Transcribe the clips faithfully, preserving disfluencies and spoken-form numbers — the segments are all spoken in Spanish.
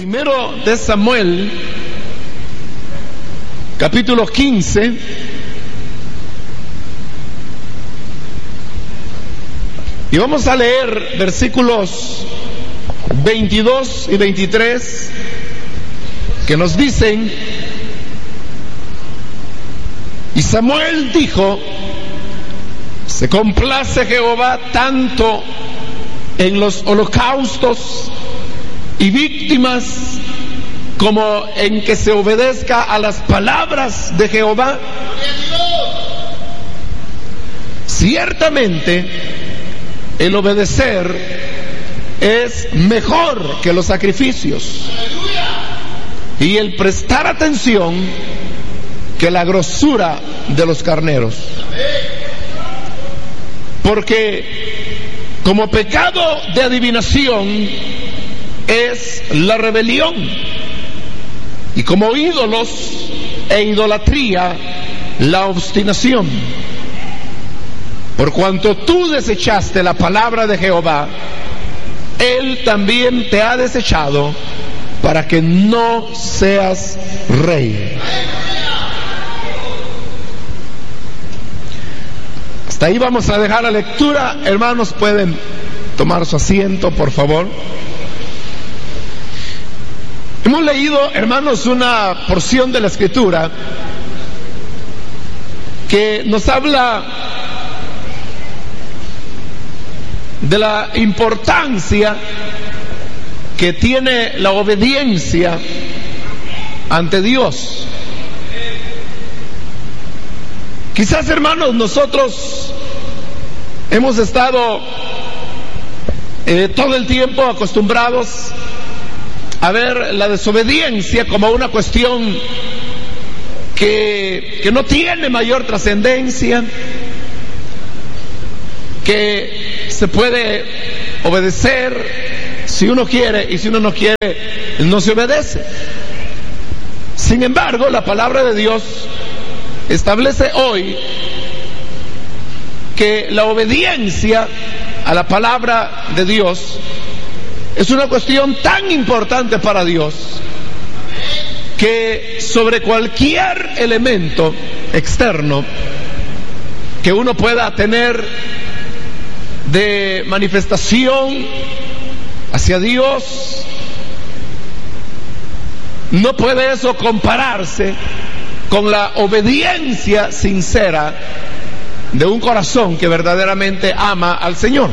Primero de Samuel, capítulo quince, y vamos a leer versículos veintidós y veintitrés, que nos dicen: y Samuel dijo: se complace Jehová tanto en los holocaustos y víctimas como en que se obedezca a las palabras de Jehová. Ciertamente el obedecer es mejor que los sacrificios, y el prestar atención que la grosura de los carneros. Porque como pecado de adivinación es la rebelión, y como ídolos e idolatría la obstinación. Por cuanto tú desechaste la palabra de Jehová, Él también te ha desechado para que no seas rey. Hasta ahí vamos a dejar la lectura. Hermanos, pueden tomar su asiento, por favor. Hemos leído, hermanos, una porción de la Escritura que nos habla de la importancia que tiene la obediencia ante Dios. Quizás, hermanos, nosotros hemos estado eh, todo el tiempo acostumbrados a ver la desobediencia como una cuestión que, que no tiene mayor trascendencia, que se puede obedecer si uno quiere, y si uno no quiere, no se obedece. Sin embargo, la palabra de Dios establece hoy que la obediencia a la palabra de Dios es una cuestión tan importante para Dios que sobre cualquier elemento externo que uno pueda tener de manifestación hacia Dios, no puede eso compararse con la obediencia sincera de un corazón que verdaderamente ama al Señor.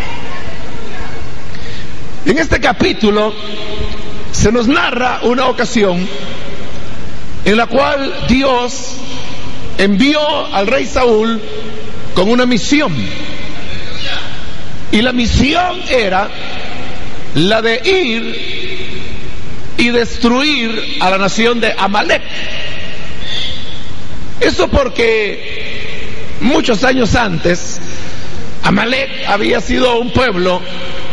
En este capítulo se nos narra una ocasión en la cual Dios envió al rey Saúl con una misión, y la misión era la de ir y destruir a la nación de Amalek. Eso porque muchos años antes Amalek había sido un pueblo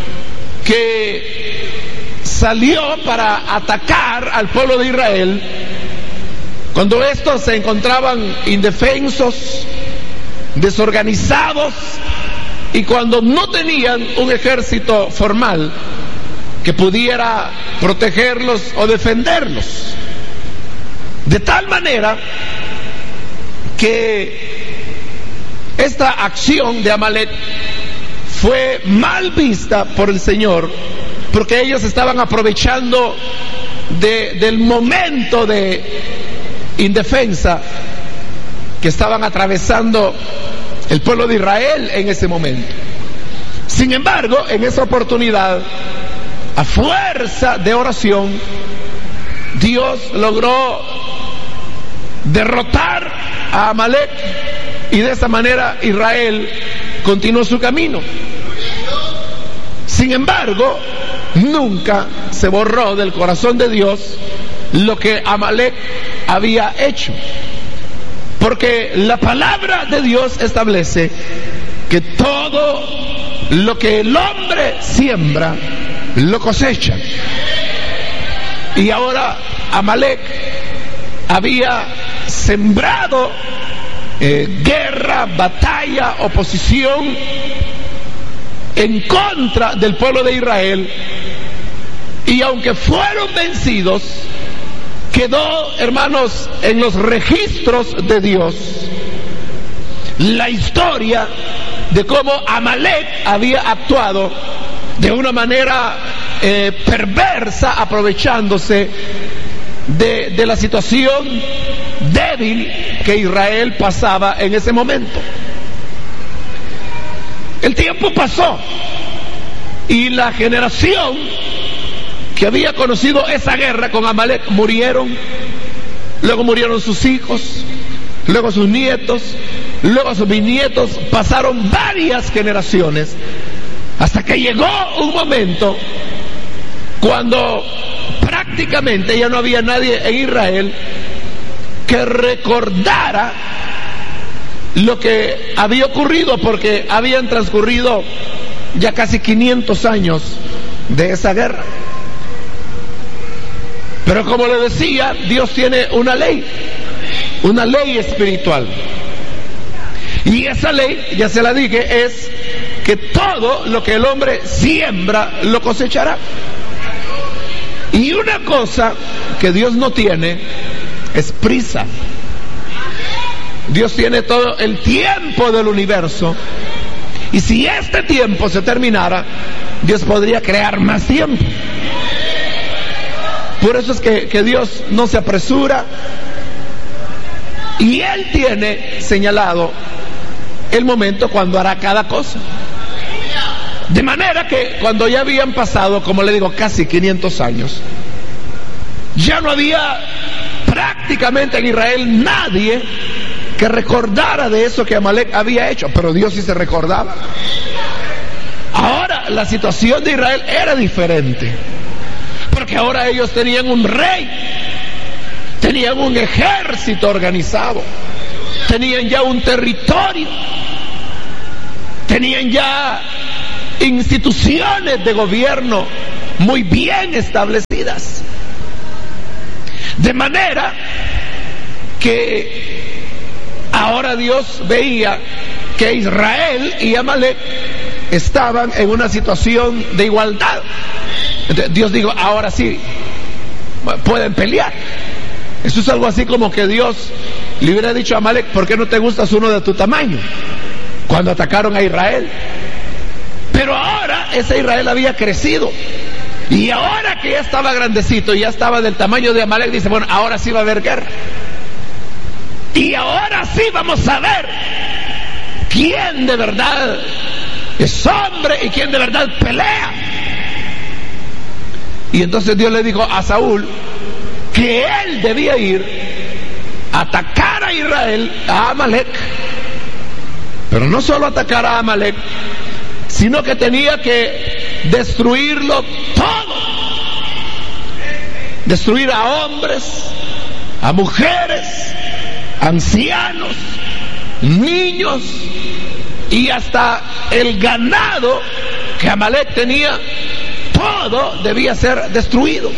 que salió para atacar al pueblo de Israel cuando estos se encontraban indefensos, desorganizados, y cuando no tenían un ejército formal que pudiera protegerlos o defenderlos. De tal manera que esta acción de Amalek fue mal vista por el Señor, porque ellos estaban aprovechando de, del momento de indefensa que estaban atravesando el pueblo de Israel en ese momento. Sin embargo, en esa oportunidad, a fuerza de oración, Dios logró derrotar a Amalek, y de esa manera Israel continuó su camino. Sin embargo, nunca se borró del corazón de Dios lo que Amalek había hecho, porque la palabra de Dios establece que todo lo que el hombre siembra lo cosecha. Y ahora Amalek había sembrado eh, guerra, batalla, oposición en contra del pueblo de Israel, y aunque fueron vencidos, quedó, hermanos, en los registros de Dios la historia de cómo Amalek había actuado de una manera eh, perversa, aprovechándose de, de la situación débil que Israel pasaba en ese momento. El tiempo pasó y la generación que había conocido esa guerra con Amalek murieron, luego murieron sus hijos, luego sus nietos, luego sus bisnietos, pasaron varias generaciones, hasta que llegó un momento cuando prácticamente ya no había nadie en Israel que recordara lo que había ocurrido, porque habían transcurrido ya casi quinientos años de esa guerra. Pero como le decía, Dios tiene una ley, una ley espiritual. Y esa ley, ya se la dije, es que todo lo que el hombre siembra, lo cosechará. Y una cosa que Dios no tiene es prisa. Dios tiene todo el tiempo del universo. Y si este tiempo se terminara, Dios podría crear más tiempo. Por eso es que, que Dios no se apresura. Y Él tiene señalado el momento cuando hará cada cosa. De manera que cuando ya habían pasado, como le digo, casi quinientos años, ya no había prácticamente en Israel nadie que recordara de eso que Amalek había hecho, pero Dios sí se recordaba. Ahora la situación de Israel era diferente, porque ahora ellos tenían un rey, tenían un ejército organizado, tenían ya un territorio, tenían ya instituciones de gobierno muy bien establecidas. De manera que ahora Dios veía que Israel y Amalek estaban en una situación de igualdad. Entonces, Dios dijo, ahora sí, pueden pelear. Eso es algo así como que Dios le hubiera dicho a Amalek, ¿por qué no te gustas uno de tu tamaño? Cuando atacaron a Israel. Pero ahora ese Israel había crecido. Y ahora que ya estaba grandecito y ya estaba del tamaño de Amalek, dice, bueno, ahora sí va a haber guerra. Y ahora sí vamos a ver quién de verdad es hombre y quién de verdad pelea. Y entonces Dios le dijo a Saúl que él debía ir a atacar a Israel, a Amalek, pero no solo atacar a Amalek, sino que tenía que destruirlo todo, destruir a hombres, a mujeres, ancianos, niños y hasta el ganado que Amalek tenía. Todo debía ser destruido,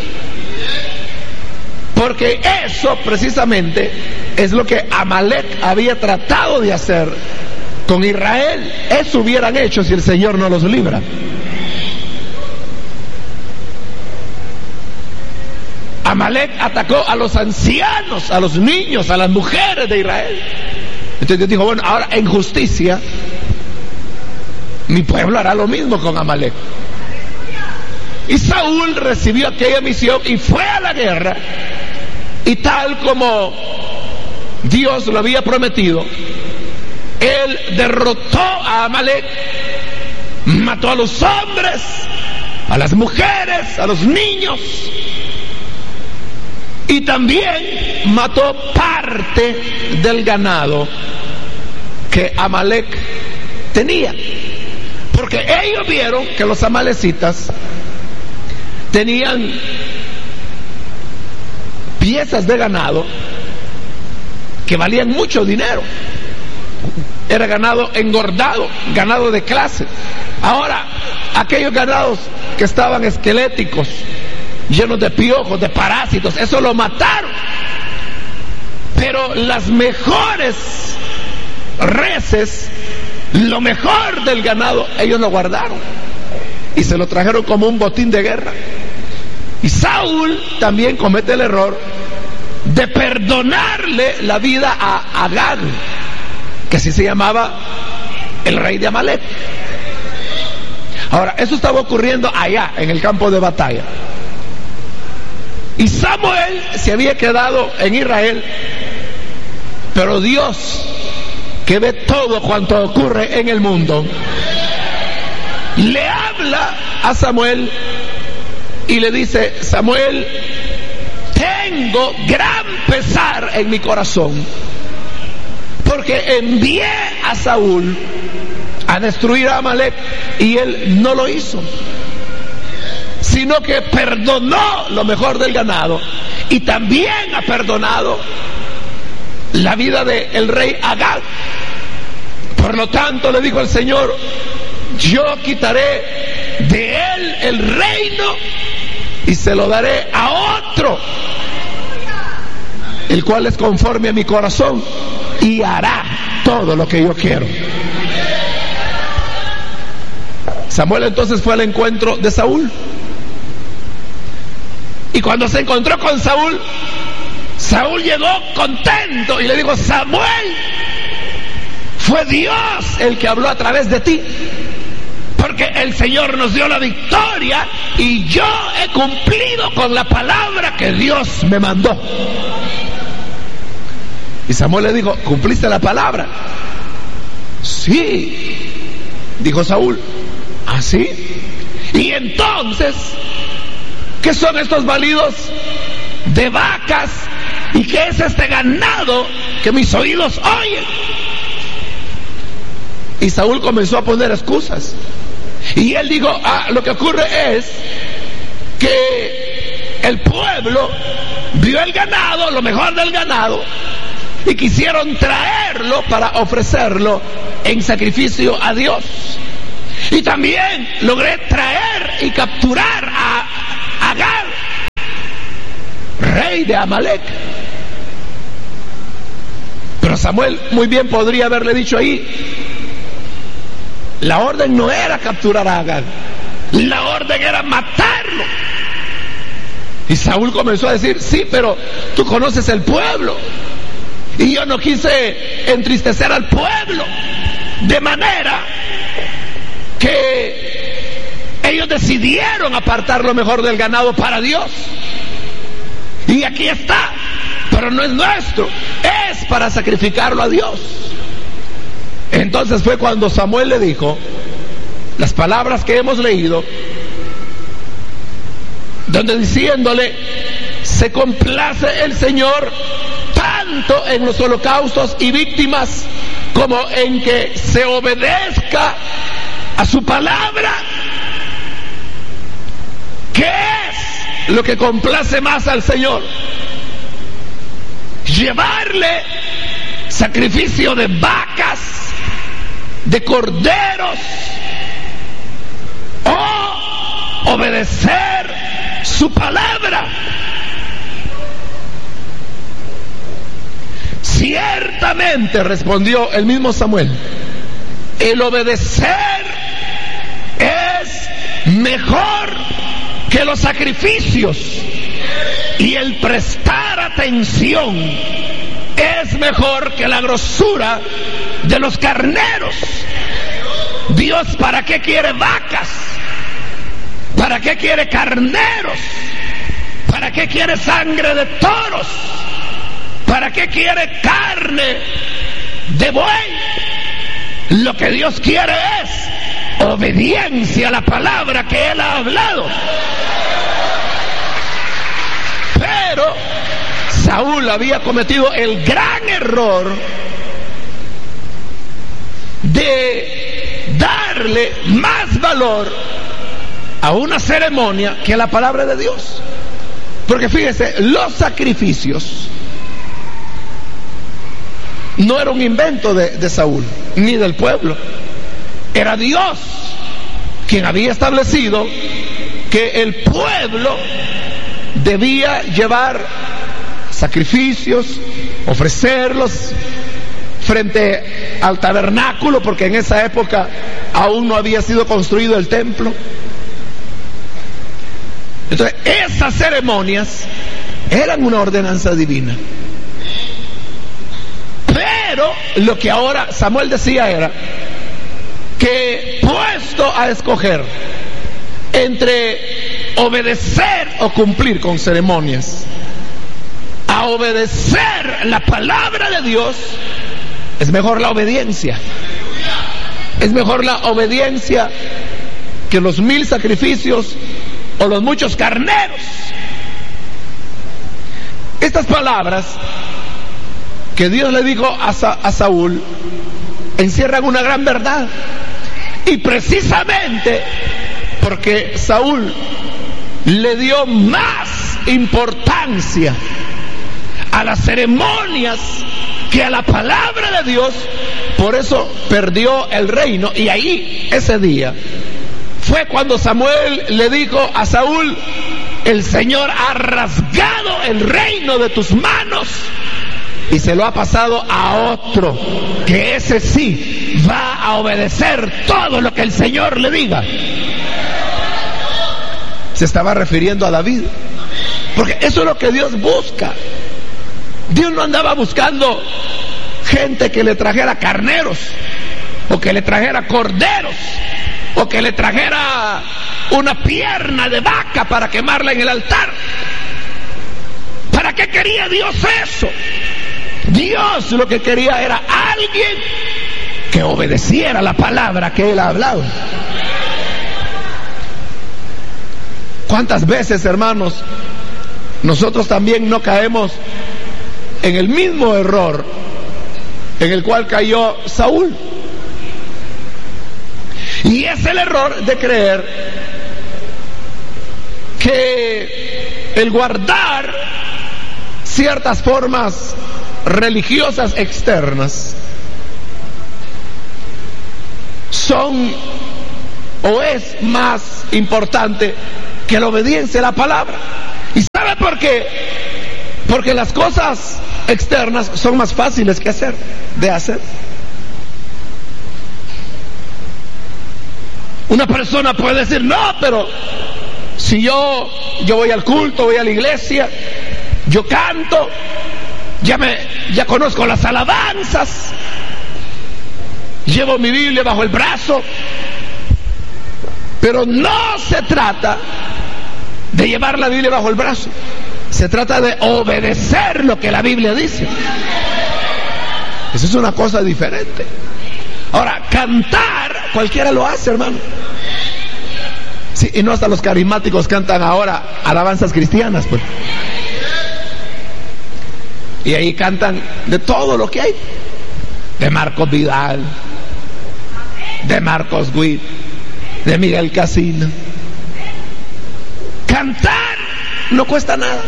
porque eso precisamente es lo que Amalek había tratado de hacer con Israel. Eso hubieran hecho si el Señor no los libra. Amalek atacó a los ancianos, a los niños, a las mujeres de Israel. Entonces Dios dijo, bueno, ahora en justicia mi pueblo hará lo mismo con Amalek. Y Saúl recibió aquella misión y fue a la guerra, y tal como Dios lo había prometido, él derrotó a Amalek, mató a los hombres, a las mujeres, a los niños, y también mató parte del ganado que Amalek tenía, porque ellos vieron que los amalecitas tenían piezas de ganado que valían mucho dinero. Era ganado engordado, ganado de clase. Ahora, aquellos ganados que estaban esqueléticos, llenos de piojos, de parásitos, eso lo mataron. Pero las mejores reses, lo mejor del ganado, ellos lo guardaron y se lo trajeron como un botín de guerra. Y Saúl también comete el error de perdonarle la vida a Agag, que así se llamaba el rey de Amalek. Ahora, eso estaba ocurriendo allá, en el campo de batalla. Y Samuel se había quedado en Israel, pero Dios, que ve todo cuanto ocurre en el mundo, le habla a Samuel y le dice: Samuel, tengo gran pesar en mi corazón, porque envié a Saúl a destruir a Amalek y él no lo hizo, sino que perdonó lo mejor del ganado y también ha perdonado la vida del rey Agag. Por lo tanto, le dijo el Señor: yo quitaré de él el reino y se lo daré a otro, el cual es conforme a mi corazón y hará todo lo que yo quiero. Samuel entonces fue al encuentro de Saúl, y cuando se encontró con Saúl, Saúl llegó contento y le dijo: Samuel, fue Dios el que habló a través de ti, porque el Señor nos dio la victoria y yo he cumplido con la palabra que Dios me mandó. Y Samuel le dijo: ¿cumpliste la palabra? Sí, dijo Saúl. ¿Ah, sí? Y entonces, ¿qué son estos balidos de vacas y qué es este ganado que mis oídos oyen? Y Saúl comenzó a poner excusas. Y él dijo: ah, lo que ocurre es que el pueblo vio el ganado, lo mejor del ganado, y quisieron traerlo para ofrecerlo en sacrificio a Dios. Y también logré traer y capturar a Agag, rey de Amalek. Pero Samuel muy bien podría haberle dicho ahí: la orden no era capturar a Agag, la orden era matarlo. Y Saúl comenzó a decir: sí, pero tú conoces el pueblo y yo no quise entristecer al pueblo, de manera que ellos decidieron apartar lo mejor del ganado para Dios. Y aquí está, pero no es nuestro, es para sacrificarlo a Dios. Entonces fue cuando Samuel le dijo las palabras que hemos leído, donde diciéndole: se complace el Señor tanto en los holocaustos y víctimas como en que se obedezca a su palabra. ¿Qué es lo que complace más al Señor? ¿Llevarle sacrificio de vacas, de corderos, o obedecer su palabra? Ciertamente, respondió el mismo Samuel, el obedecer es mejor que los sacrificios, y el prestar atención es mejor que la grosura de los carneros. Dios, ¿para qué quiere vacas? ¿Para qué quiere carneros? ¿Para qué quiere sangre de toros? ¿Para qué quiere carne de buey? Lo que Dios quiere es obediencia a la palabra que Él ha hablado. Pero Saúl había cometido el gran error de darle más valor a una ceremonia que a la palabra de Dios. Porque fíjese, los sacrificios no era un invento de, de Saúl ni del pueblo, era Dios quien había establecido que el pueblo debía llevar sacrificios, ofrecerlos frente al tabernáculo, porque en esa época aún no había sido construido el templo. Entonces, esas ceremonias eran una ordenanza divina. Pero lo que ahora Samuel decía era que, puesto a escoger entre obedecer o cumplir con ceremonias a obedecer la palabra de Dios, es mejor la obediencia. Es mejor la obediencia que los mil sacrificios o los muchos carneros. Estas palabras que Dios le dijo a, Sa- a Saúl encierran una gran verdad. Y precisamente porque Saúl le dio más importancia a las ceremonias que a la palabra de Dios, por eso perdió el reino. Y ahí, ese día, fue cuando Samuel le dijo a Saúl: el Señor ha rasgado el reino de tus manos y se lo ha pasado a otro, que ese sí va a obedecer todo lo que el Señor le diga. Se estaba refiriendo a David, porque eso es lo que Dios busca. Dios no andaba buscando gente que le trajera carneros, o que le trajera corderos, o que le trajera una pierna de vaca para quemarla en el altar. ¿Para qué quería Dios eso? Dios lo que quería era alguien que obedeciera la palabra que Él ha hablado. ¿Cuántas veces, hermanos, nosotros también no caemos en el mismo error en el cual cayó Saúl? Y es el error de creer que el guardar ciertas formas religiosas externas son o es más importante que la obediencia a la palabra. ¿Y sabe por qué? Porque las cosas externas son más fáciles que hacer, de hacer. Una persona puede decir: no, pero si yo yo voy al culto, voy a la iglesia, yo canto, ya me ya conozco las alabanzas, llevo mi Biblia bajo el brazo. Pero no se trata de llevar la Biblia bajo el brazo, se trata de obedecer lo que la Biblia dice. Eso es una cosa diferente. Ahora, cantar cualquiera lo hace, hermano. Sí, y no hasta los carismáticos cantan ahora alabanzas cristianas, pues. Y ahí cantan de todo lo que hay, de Marcos Vidal, de Marcos Witt, de Miguel Casino. Cantar no cuesta nada.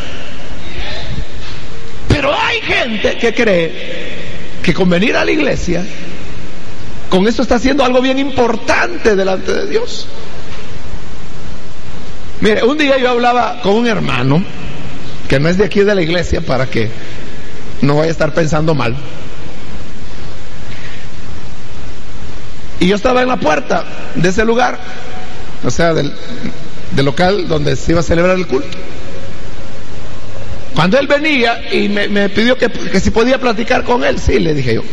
Pero hay gente que cree que con venir a la iglesia, con eso está haciendo algo bien importante delante de Dios. Mire, un día yo hablaba con un hermano que no es de aquí de la iglesia, para que no vaya a estar pensando mal. Y yo estaba en la puerta de ese lugar, o sea, del, del local donde se iba a celebrar el culto. Cuando él venía y me, me pidió que, que si podía platicar con él, sí, le dije yo.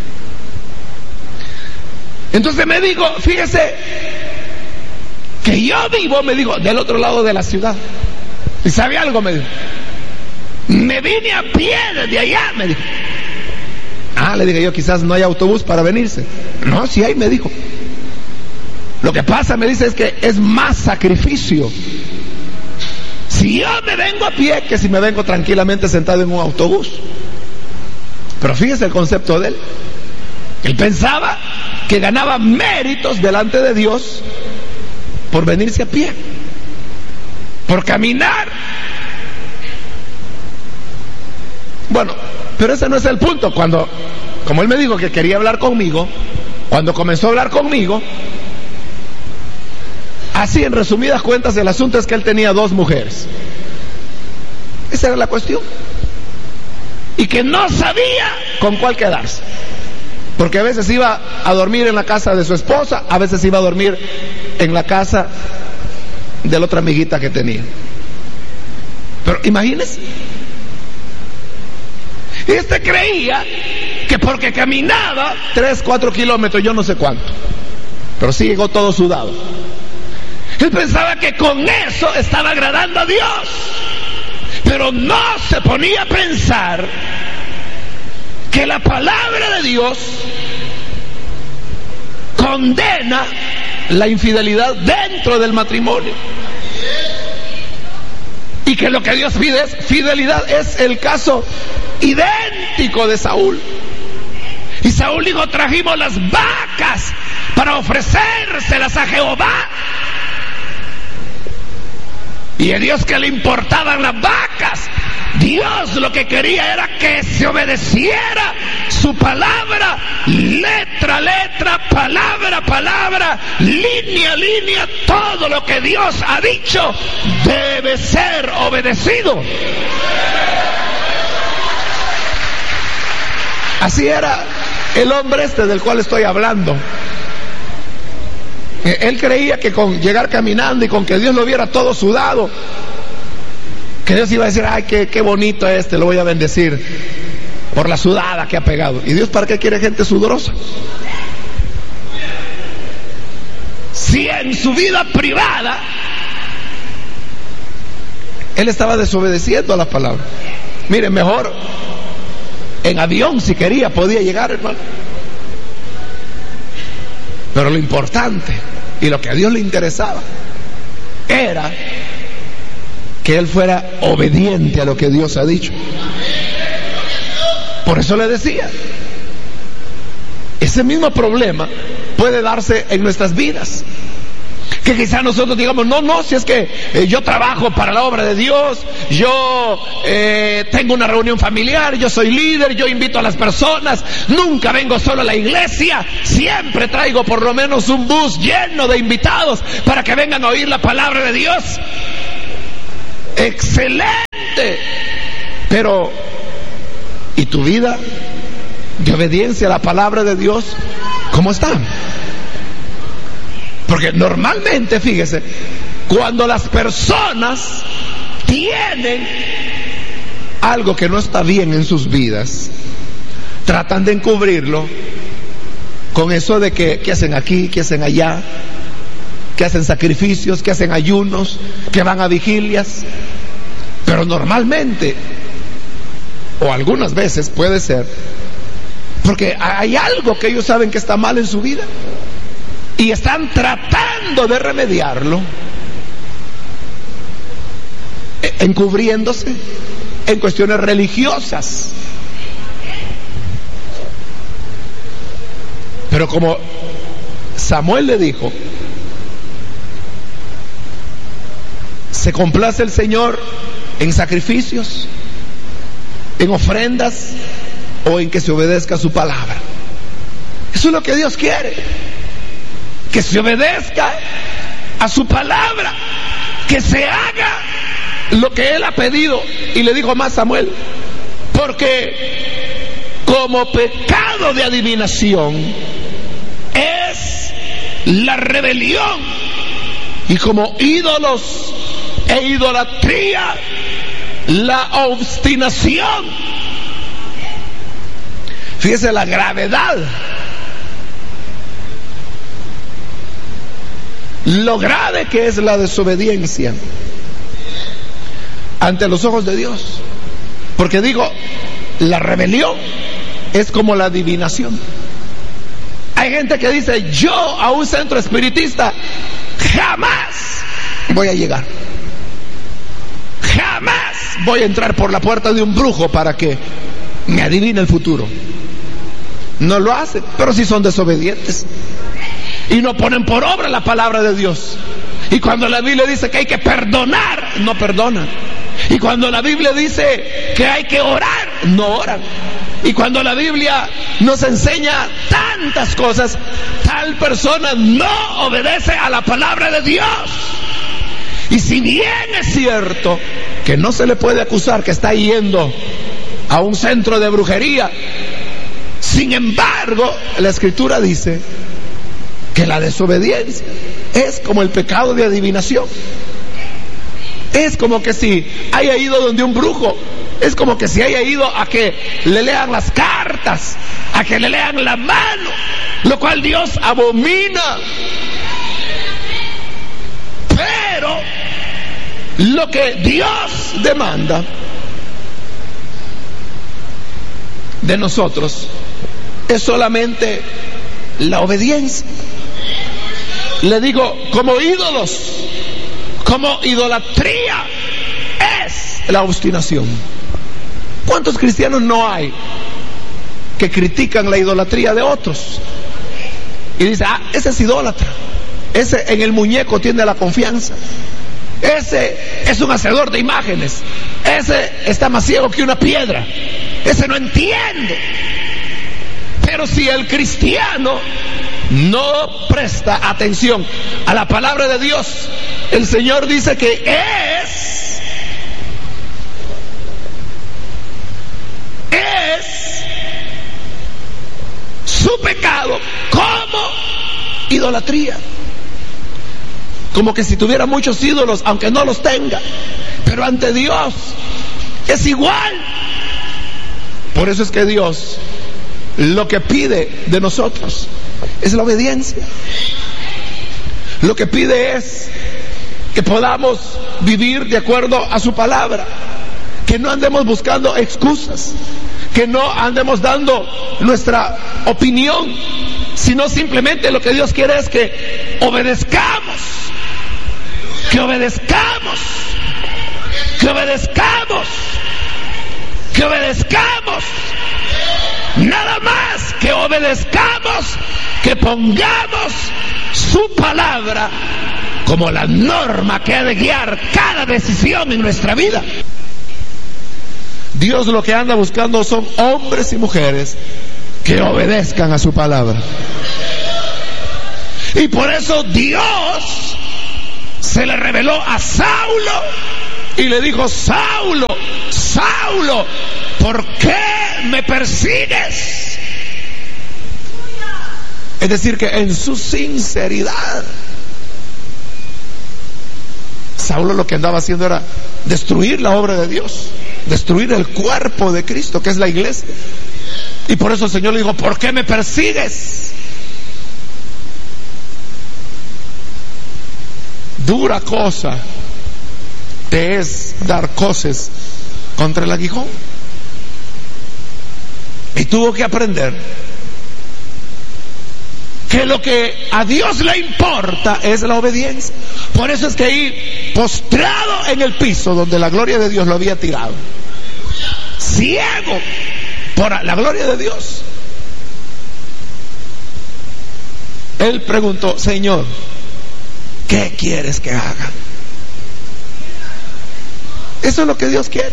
Entonces me dijo: fíjese que yo vivo, me dijo, del otro lado de la ciudad. ¿Y sabe algo? Me dijo, me vine a pie desde allá, me dijo. Ah, le dije yo, quizás no hay autobús para venirse. No, sí hay, me dijo. Lo que pasa, me dice, es que es más sacrificio si yo me vengo a pie que si me vengo tranquilamente sentado en un autobús. Pero fíjese el concepto de él. Él pensaba que ganaba méritos delante de Dios por venirse a pie, por caminar. Bueno, pero ese no es el punto. Cuando, como él me dijo que quería hablar conmigo, cuando comenzó a hablar conmigo, así en resumidas cuentas, el asunto es que él tenía dos mujeres. Esa era la cuestión. Y que no sabía con cuál quedarse. Porque a veces iba a dormir en la casa de su esposa, a veces iba a dormir en la casa de la otra amiguita que tenía. Pero imagínense, este creía que porque caminaba tres, cuatro kilómetros, yo no sé cuánto, pero sí llegó todo sudado. Él pensaba que con eso estaba agradando a Dios, pero no se ponía a pensar que la palabra de Dios condena la infidelidad dentro del matrimonio, y que lo que Dios pide es fidelidad. Es el caso idéntico de Saúl. Y Saúl dijo: trajimos las vacas para ofrecérselas a Jehová. Y a Dios, que le importaban las vacas. Dios lo que quería era que se obedeciera su palabra, letra, letra, palabra, palabra, línea, línea. Todo lo que Dios ha dicho debe ser obedecido. Así era el hombre este del cual estoy hablando. Él creía que con llegar caminando y con que Dios lo viera todo sudado, que Dios iba a decir: ay, qué, qué bonito este, lo voy a bendecir por la sudada que ha pegado. ¿Y Dios para qué quiere gente sudorosa? Si en su vida privada él estaba desobedeciendo a la palabra. Mire, mejor en avión, si quería, podía llegar, hermano. Pero lo importante y lo que a Dios le interesaba era que él fuera obediente a lo que Dios ha dicho. Por eso le decía, ese mismo problema puede darse en nuestras vidas. Que quizás nosotros digamos: no, no, si es que eh, yo trabajo para la obra de Dios, yo eh, tengo una reunión familiar, yo soy líder, yo invito a las personas, nunca vengo solo a la iglesia, siempre traigo por lo menos un bus lleno de invitados para que vengan a oír la palabra de Dios. Excelente. Pero ¿y tu vida de obediencia a la palabra de Dios cómo está? Porque normalmente, fíjese, cuando las personas tienen algo que no está bien en sus vidas, tratan de encubrirlo con eso de que, que hacen aquí, que hacen allá, que hacen sacrificios, que hacen ayunos, que van a vigilias. Pero normalmente, o algunas veces puede ser, porque hay algo que ellos saben que está mal en su vida y están tratando de remediarlo, encubriéndose en cuestiones religiosas. Pero como Samuel le dijo, se complace el Señor en sacrificios, en ofrendas o en que se obedezca a su palabra. Eso es lo que Dios quiere, que se obedezca a su palabra, que se haga lo que Él ha pedido. Y le dijo más Samuel: porque como pecado de adivinación es la rebelión, y como ídolos e idolatría la obstinación. Fíjese la gravedad, lo grave que es la desobediencia ante los ojos de Dios. Porque digo, la rebelión es como la adivinación. Hay gente que dice: yo a un centro espiritista jamás voy a llegar, jamás voy a entrar por la puerta de un brujo para que me adivine el futuro. No lo hacen, pero sí son desobedientes y no ponen por obra la palabra de Dios. Y cuando la Biblia dice que hay que perdonar, no perdonan. Y cuando la Biblia dice que hay que orar, no oran. Y cuando la Biblia nos enseña tantas cosas, tal persona no obedece a la palabra de Dios. Y si bien es cierto que no se le puede acusar que está yendo a un centro de brujería, sin embargo, la Escritura dice que la desobediencia es como el pecado de adivinación. Es como que si haya ido donde un brujo, es como que si haya ido a que le lean las cartas, a que le lean la mano, lo cual Dios abomina. Pero lo que Dios demanda de nosotros es solamente la obediencia. Le digo, como ídolos, como idolatría, es la obstinación. ¿Cuántos cristianos no hay que critican la idolatría de otros? Y dicen, ah, ese es idólatra, ese en el muñeco tiene la confianza, ese es un hacedor de imágenes, ese está más ciego que una piedra, ese no entiende. Pero si el cristiano no presta atención a la palabra de Dios, el Señor dice que es es su pecado como idolatría. Como que si tuviera muchos ídolos, aunque no los tenga, pero ante Dios es igual. Por eso es que Dios lo que pide de nosotros es la obediencia. Lo que pide es que podamos vivir de acuerdo a su palabra, que no andemos buscando excusas, que no andemos dando nuestra opinión, sino simplemente lo que Dios quiere es que obedezcamos, que obedezcamos, que obedezcamos, que obedezcamos. Nada más que obedezcamos, que pongamos su palabra como la norma que ha de guiar cada decisión en nuestra vida. Dios lo que anda buscando son hombres y mujeres que obedezcan a su palabra. Y por eso Dios se le reveló a Saulo y le dijo, Saulo, Saulo, ¿por qué me persigues? Es decir, que en su sinceridad, Saulo lo que andaba haciendo era destruir la obra de Dios, destruir el cuerpo de Cristo, que es la iglesia. Y por eso el Señor le dijo, ¿por qué me persigues? Dura cosa te es dar coces contra el aguijón. Y tuvo que aprender que lo que a Dios le importa es la obediencia. Por eso es que ahí, postrado en el piso donde la gloria de Dios lo había tirado, ciego por la gloria de Dios, él preguntó, Señor, ¿qué quieres que haga? Eso es lo que Dios quiere,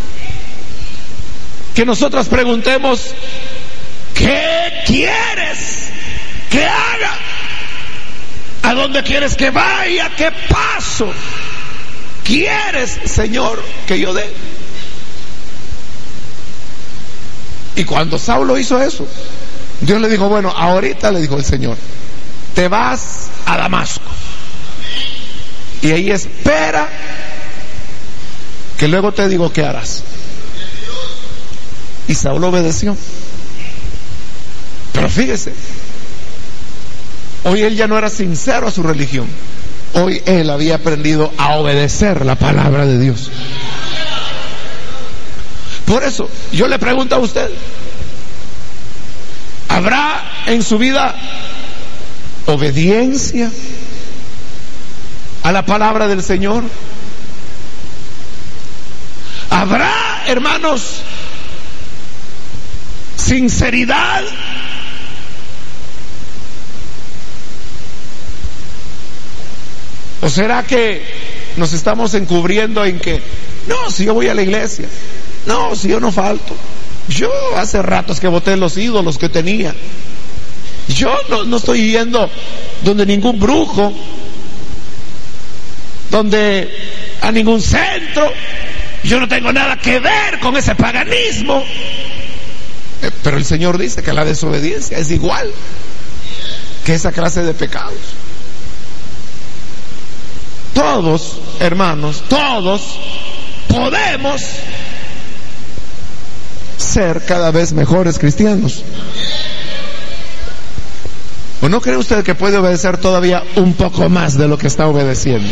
que nosotros preguntemos, ¿qué quieres que haga? ¿A dónde quieres que vaya? ¿Qué paso quieres, Señor, que yo dé? Y cuando Saulo hizo eso, Dios le dijo, bueno, ahorita, le dijo el Señor, te vas a Damasco y ahí espera que luego te digo qué harás. Y Saulo obedeció. Pero fíjese, hoy él ya no era sincero a su religión, hoy él había aprendido a obedecer la palabra de Dios. Por eso yo le pregunto a usted, ¿habrá en su vida obediencia a la palabra del Señor? ¿Habrá, hermanos, sinceridad? ¿O será que nos estamos encubriendo en que, no, si yo voy a la iglesia, no, si yo no falto, yo hace ratos que boté los ídolos que tenía, yo no, no estoy yendo donde ningún brujo, donde a ningún centro, yo no tengo nada que ver con ese paganismo? Eh, pero el Señor dice que la desobediencia es igual que esa clase de pecados. todos, hermanos, todos podemos ser cada vez mejores cristianos. ¿O no cree usted que puede obedecer todavía un poco más de lo que está obedeciendo?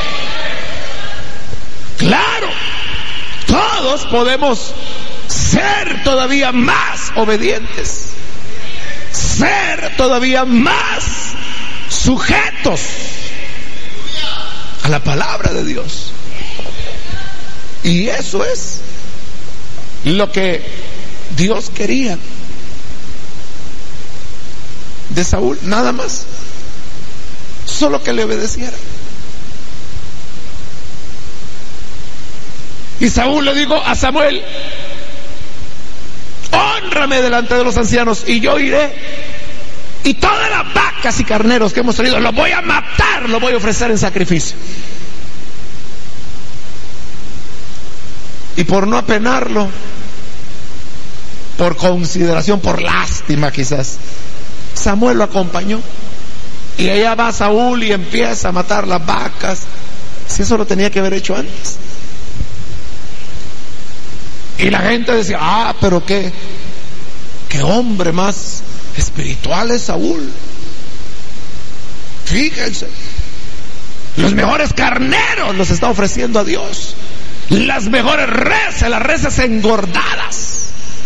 Claro, todos podemos ser todavía más obedientes, ser todavía más sujetos a la palabra de Dios. Y eso es lo que Dios quería de Saúl, nada más, solo que le obedeciera. Y Saúl le dijo a Samuel: honrame delante de los ancianos y yo iré, y todas las vacas y carneros que hemos traído los voy a matar, los voy a ofrecer en sacrificio. Y por no apenarlo, por consideración, por lástima quizás, Samuel lo acompañó. Y allá va Saúl y empieza a matar las vacas. Si eso lo tenía que haber hecho antes. Y la gente decía: ah, pero qué, qué hombre más espiritual es Saúl. Fíjense, los mejores carneros los está ofreciendo a Dios, las mejores reses, las reses engordadas,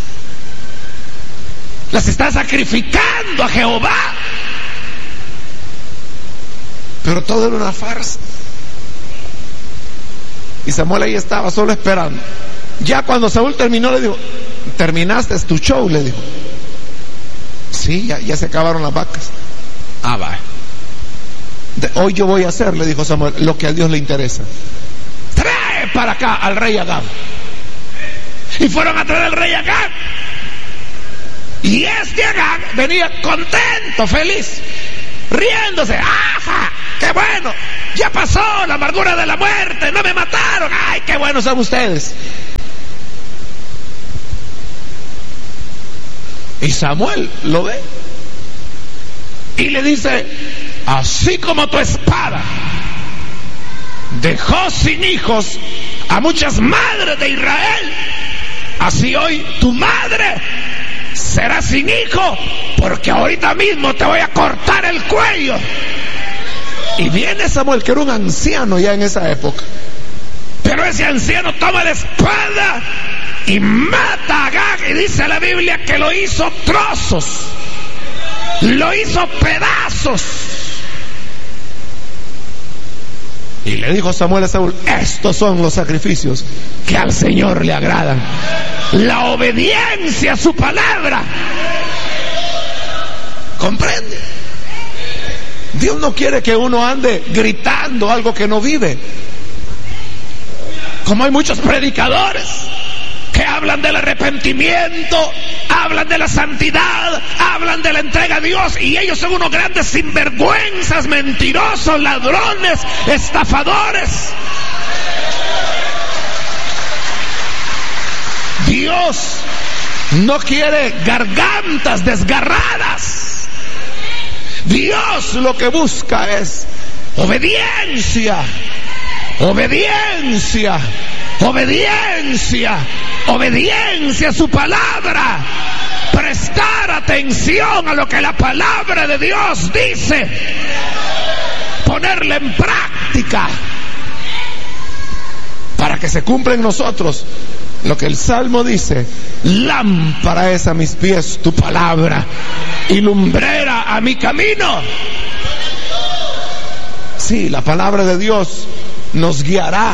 las está sacrificando a Jehová. Pero todo era una farsa. Y Samuel ahí estaba solo esperando. Ya cuando Saúl terminó, le dijo: terminaste tu show, le dijo. Sí, ya, ya se acabaron las vacas. Ah, va. De, hoy yo voy a hacer, le dijo Samuel, lo que a Dios le interesa. Trae para acá al rey Agag. Y fueron a traer al rey Agag. Y este Agag venía contento, feliz, riéndose. ¡Ajá! ¡Qué bueno! Ya pasó la amargura de la muerte, no me mataron. ¡Ay, qué buenos son ustedes! Y Samuel lo ve y le dice: así como tu espada dejó sin hijos a muchas madres de Israel, así hoy tu madre será sin hijo, porque ahorita mismo te voy a cortar el cuello. Y viene Samuel, que era un anciano ya en esa época, pero ese anciano toma la espada y mata a Agag, y dice la Biblia que lo hizo trozos, lo hizo pedazos. Y le dijo Samuel a Saúl: estos son los sacrificios que al Señor le agradan, la obediencia a su palabra. ¿Comprende? Dios no quiere que uno ande gritando algo que no vive. Como hay muchos predicadores que hablan del arrepentimiento, hablan de la santidad, hablan de la entrega a Dios, y ellos son unos grandes sinvergüenzas, mentirosos, ladrones, estafadores. Dios no quiere gargantas desgarradas. Dios lo que busca es obediencia, obediencia, obediencia, obediencia a su palabra. Prestar atención a lo que la palabra de Dios dice, ponerla en práctica para que se cumpla en nosotros lo que el Salmo dice: lámpara es a mis pies tu palabra y lumbrera a mi camino. Sí, la palabra de Dios nos guiará.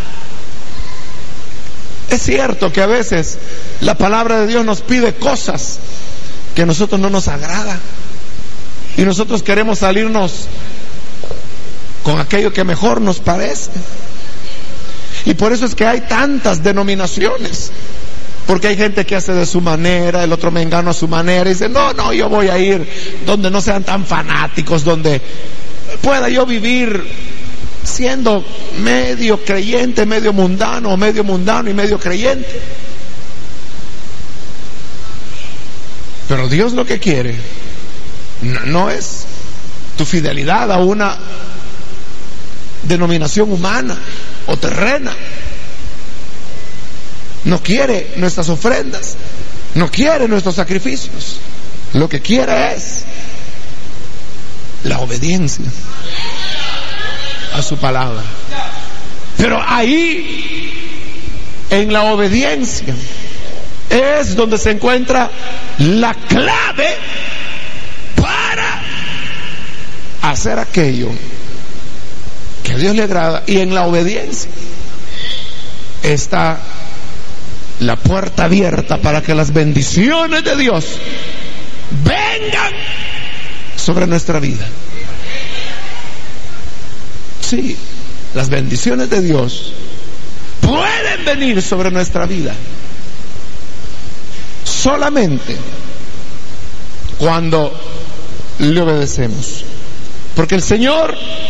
Es cierto que a veces la palabra de Dios nos pide cosas que a nosotros no nos agrada, y nosotros queremos salirnos con aquello que mejor nos parece. Y por eso es que hay tantas denominaciones, porque hay gente que hace de su manera, el otro mengano a su manera, y dice: no, no, yo voy a ir donde no sean tan fanáticos, donde pueda yo vivir siendo medio creyente, medio mundano, o medio mundano y medio creyente. Pero Dios lo que quiere no, no es tu fidelidad a una denominación humana o terrena. No quiere nuestras ofrendas, no quiere nuestros sacrificios. Lo que quiere es la obediencia a su palabra. Pero ahí, en la obediencia, es donde se encuentra la clave para hacer aquello que a Dios le agrada. Y en la obediencia está la puerta abierta para que las bendiciones de Dios vengan sobre nuestra vida. Sí, las bendiciones de Dios pueden venir sobre nuestra vida solamente cuando le obedecemos. Porque el Señor,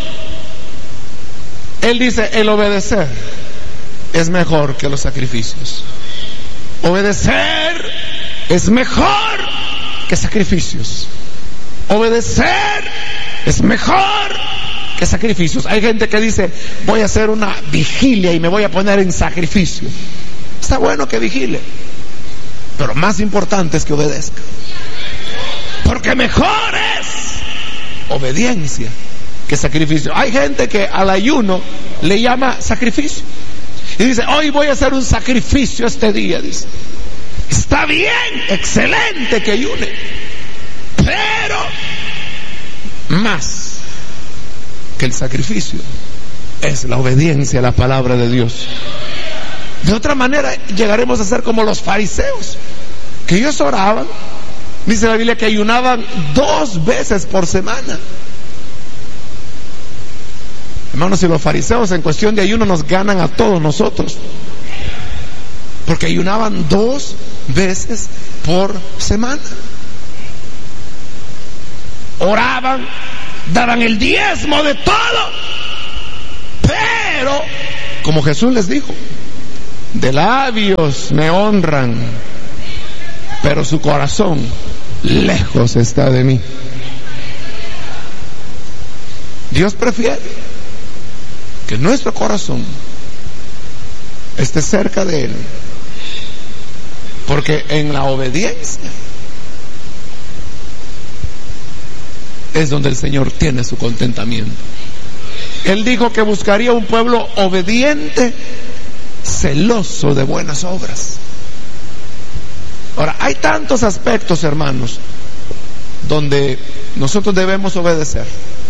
Él dice, el obedecer es mejor que los sacrificios. Obedecer es mejor que sacrificios. Obedecer es mejor que sacrificios. Hay gente que dice, voy a hacer una vigilia y me voy a poner en sacrificio. Está bueno que vigile, pero más importante es que obedezca, porque mejor es obediencia que sacrificio. Hay gente que al ayuno le llama sacrificio y dice, hoy voy a hacer un sacrificio este día. Dice, está bien, excelente que ayune, pero más que el sacrificio es la obediencia a la palabra de Dios. De otra manera llegaremos a ser como los fariseos, que ellos oraban, dice la Biblia que ayunaban dos veces por semana. Hermanos, si los fariseos en cuestión de ayuno nos ganan a todos nosotros, porque ayunaban dos veces por semana. Oraban, daban el diezmo de todo, pero como Jesús les dijo, de labios me honran, pero su corazón lejos está de mí. Dios prefiere que nuestro corazón esté cerca de Él, porque en la obediencia es donde el Señor tiene su contentamiento. Él dijo que buscaría un pueblo obediente, celoso de buenas obras. Ahora, hay tantos aspectos, hermanos, donde nosotros debemos obedecer,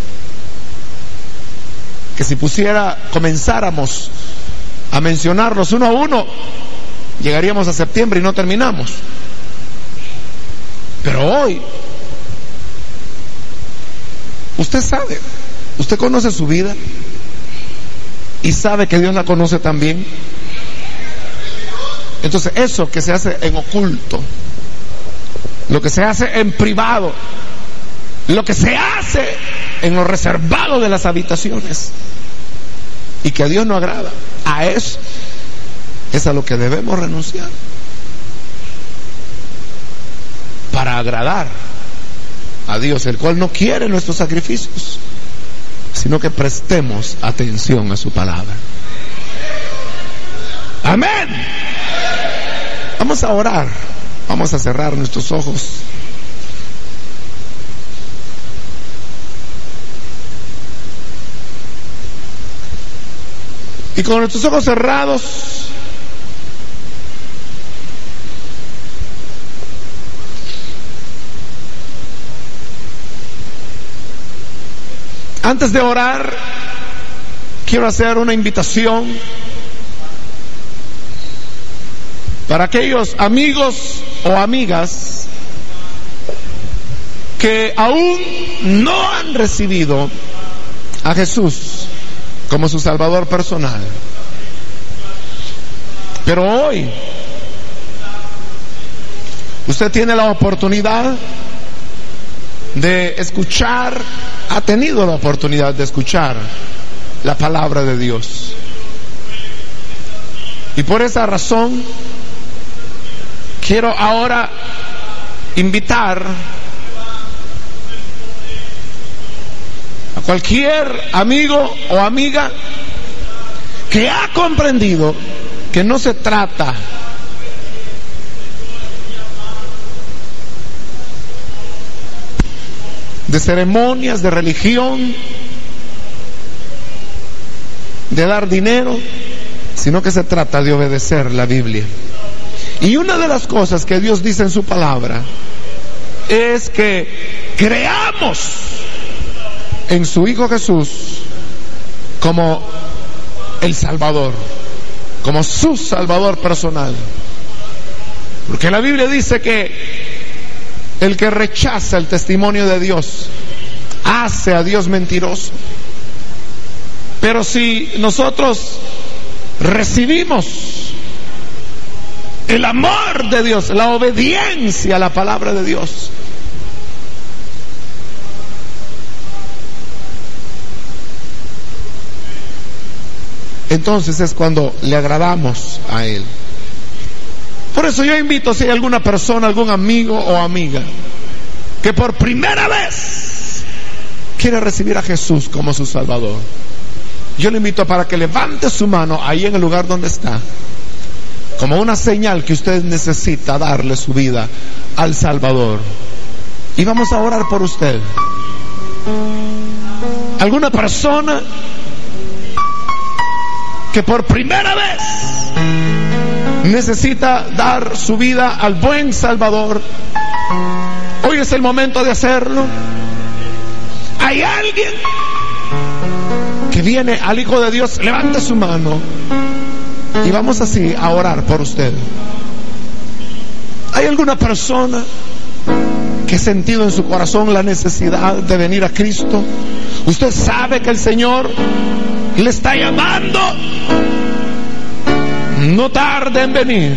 que si pusiera, comenzáramos a mencionarlos uno a uno, llegaríamos a septiembre y no terminamos. Pero hoy, usted sabe, usted conoce su vida y sabe que Dios la conoce también. Entonces eso que se hace en oculto, lo que se hace en privado, lo que se hace en lo reservado de las habitaciones y que a Dios no agrada, a eso es a lo que debemos renunciar para agradar a Dios, el cual no quiere nuestros sacrificios, sino que prestemos atención a su palabra. Amén. Vamos a orar, vamos a cerrar nuestros ojos. Y con nuestros ojos cerrados, antes de orar, quiero hacer una invitación para aquellos amigos o amigas que aún no han recibido a Jesús como su Salvador personal. Pero hoy usted tiene la oportunidad de escuchar, ha tenido la oportunidad de escuchar la palabra de Dios. Y por esa razón quiero ahora invitar a Cualquier amigo o amiga que ha comprendido que no se trata de ceremonias, de religión, de dar dinero, sino que se trata de obedecer la Biblia. Y una de las cosas que Dios dice en su palabra es que creamos en su Hijo Jesús como el Salvador, como su Salvador personal. Porque la Biblia dice que el que rechaza el testimonio de Dios hace a Dios mentiroso. Pero si nosotros recibimos el amor de Dios, la obediencia a la palabra de Dios, entonces es cuando le agradamos a Él. Por eso yo invito, si hay alguna persona, algún amigo o amiga que por primera vez quiere recibir a Jesús como su Salvador, yo le invito para que levante su mano ahí en el lugar donde está, como una señal que usted necesita darle su vida al Salvador. Y vamos a orar por usted. ¿Alguna persona que por primera vez necesita dar su vida al buen Salvador? Hoy es el momento de hacerlo. ¿Hay alguien que viene al Hijo de Dios? Levante su mano y vamos así a orar por usted. ¿Hay alguna persona que ha sentido en su corazón la necesidad de venir a Cristo? Usted sabe que el Señor le está llamando. No tarde en venir.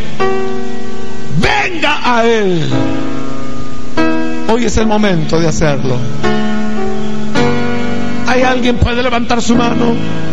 Venga a Él. Hoy es el momento de hacerlo. ¿Hay alguien que puede levantar su mano?